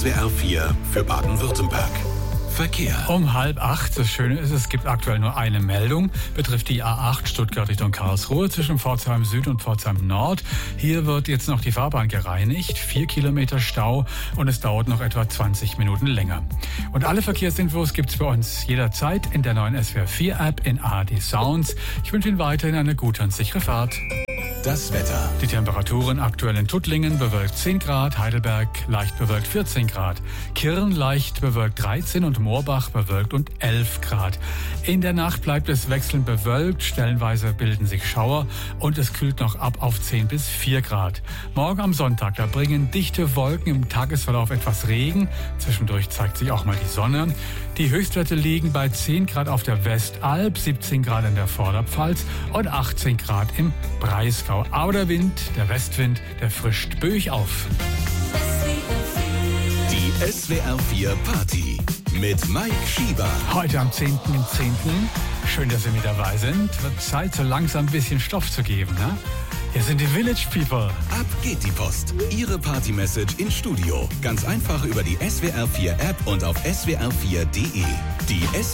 SWR 4 für Baden-Württemberg. Verkehr. Um 7:30. Das Schöne ist, es gibt aktuell nur eine Meldung. Betrifft die A8 Stuttgart Richtung Karlsruhe zwischen Pforzheim Süd und Pforzheim Nord. Hier wird jetzt noch die Fahrbahn gereinigt. 4 Kilometer Stau und es dauert noch etwa 20 Minuten länger. Und alle Verkehrsinfos gibt's bei uns jederzeit in der neuen SWR 4 App in ARD Sounds. Ich wünsche Ihnen weiterhin eine gute und sichere Fahrt. Das Wetter. Die Temperaturen aktuell in Tuttlingen bewölkt 10 Grad, Heidelberg leicht bewölkt 14 Grad, Kirn leicht bewölkt 13 und Moorbach bewölkt und 11 Grad. In der Nacht bleibt es wechselnd bewölkt, stellenweise bilden sich Schauer und es kühlt noch ab auf 10 bis 4 Grad. Morgen am Sonntag, da bringen dichte Wolken im Tagesverlauf etwas Regen. Zwischendurch zeigt sich auch mal die Sonne. Die Höchstwerte liegen bei 10 Grad auf der Westalb, 17 Grad in der Vorderpfalz und 18 Grad im Breisgau. Aber der Wind, der Westwind, der frischt böig auf. Die SWR 4 Party mit Mike Schieber. Heute am 10.10. Schön, dass Sie mit dabei sind. Wird Zeit, so langsam ein bisschen Stoff zu geben, ne? Hier sind die Village People. Ab geht die Post. Ihre Party-Message ins Studio. Ganz einfach über die SWR 4 App und auf swr4.de. Die